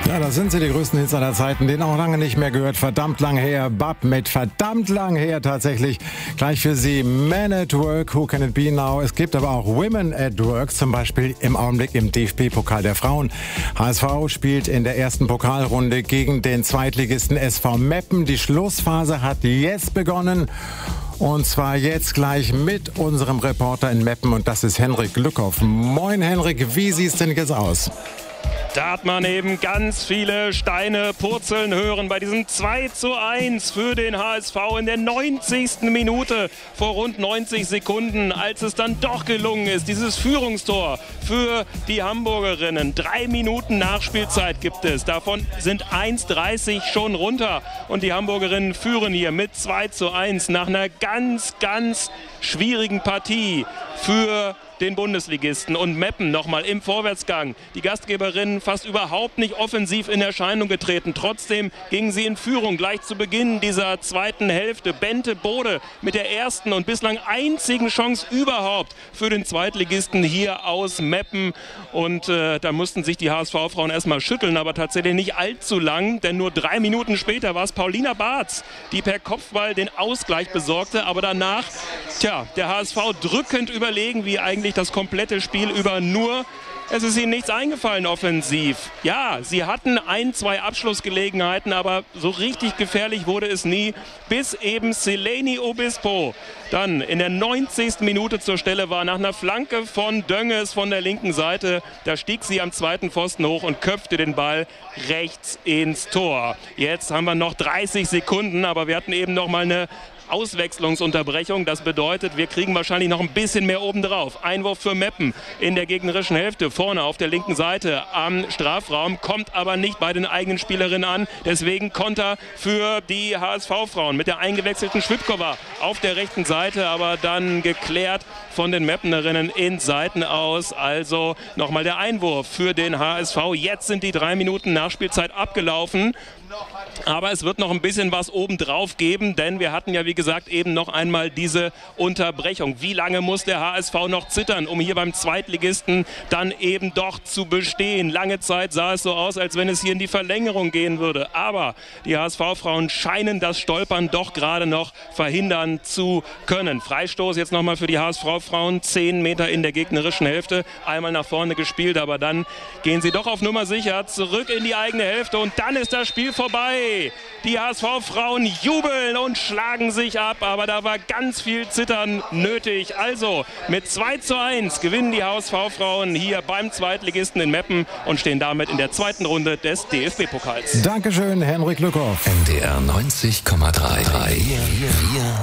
Ja, das sind sie, die größten Hits aller Zeiten, den auch lange nicht mehr gehört. Verdammt lang her, Bab mit verdammt lang her tatsächlich. Gleich für Sie Men at Work, Who Can It Be Now? Es gibt aber auch Women at Work, zum Beispiel im Augenblick im DFB-Pokal der Frauen. HSV spielt in der ersten Pokalrunde gegen den Zweitligisten SV Meppen. Die Schlussphase hat jetzt begonnen. Und zwar jetzt gleich mit unserem Reporter in Meppen, und das ist Henrik Glückhoff. Moin Henrik, wie sieht's denn jetzt aus? Da hat man eben ganz viele Steine purzeln hören bei diesem 2:1 für den HSV in der 90. Minute vor rund 90 Sekunden, als es dann doch gelungen ist, dieses Führungstor für die Hamburgerinnen. 3 Minuten Nachspielzeit gibt es, davon sind 1:30 schon runter und die Hamburgerinnen führen hier mit 2:1 nach einer ganz schwierigen Partie für den Bundesligisten. Und Meppen nochmal im Vorwärtsgang. Die Gastgeberinnen fast überhaupt nicht offensiv in Erscheinung getreten. Trotzdem gingen sie in Führung gleich zu Beginn dieser zweiten Hälfte. Bente Bode mit der ersten und bislang einzigen Chance überhaupt für den Zweitligisten hier aus Meppen. Und da mussten sich die HSV-Frauen erstmal schütteln, aber tatsächlich nicht allzu lang, denn nur 3 Minuten später war es Paulina Barz, die per Kopfball den Ausgleich besorgte. Aber danach, der HSV drückend überlegen, wie eigentlich das komplette Spiel über, nur es ist ihnen nichts eingefallen offensiv. Ja, sie hatten 1-2 Abschlussgelegenheiten, aber so richtig gefährlich wurde es nie, bis eben Seleni Obispo dann in der 90. Minute zur Stelle war, nach einer Flanke von Dönges von der linken Seite. Da stieg sie am zweiten Pfosten hoch und köpfte den Ball rechts ins Tor. Jetzt haben wir noch 30 Sekunden, aber wir hatten eben noch mal eine Auswechslungsunterbrechung. Das bedeutet, wir kriegen wahrscheinlich noch ein bisschen mehr obendrauf. Einwurf für Meppen in der gegnerischen Hälfte, vorne auf der linken Seite am Strafraum, kommt aber nicht bei den eigenen Spielerinnen an. Deswegen Konter für die HSV-Frauen mit der eingewechselten Schwipkova auf der rechten Seite, aber dann geklärt von den Meppenerinnen in Seiten aus. Also nochmal der Einwurf für den HSV. Jetzt sind die 3 Minuten Nachspielzeit abgelaufen. Aber es wird noch ein bisschen was obendrauf geben, denn wir hatten ja, wie gesagt, eben noch einmal diese Unterbrechung. Wie lange muss der HSV noch zittern, um hier beim Zweitligisten dann eben doch zu bestehen? Lange Zeit sah es so aus, als wenn es hier in die Verlängerung gehen würde. Aber die HSV-Frauen scheinen das Stolpern doch gerade noch verhindern zu können. Freistoß jetzt nochmal für die HSV-Frauen. 10 Meter in der gegnerischen Hälfte. Einmal nach vorne gespielt, aber dann gehen sie doch auf Nummer sicher zurück in die eigene Hälfte und dann ist das Spiel vorbei. Die HSV-Frauen jubeln und schlagen sich ab, aber da war ganz viel Zittern nötig. Also mit 2:1 gewinnen die HSV-Frauen hier beim Zweitligisten in Meppen und stehen damit in der zweiten Runde des DFB-Pokals. Dankeschön, Henrik Glückhoff. NDR 90,3.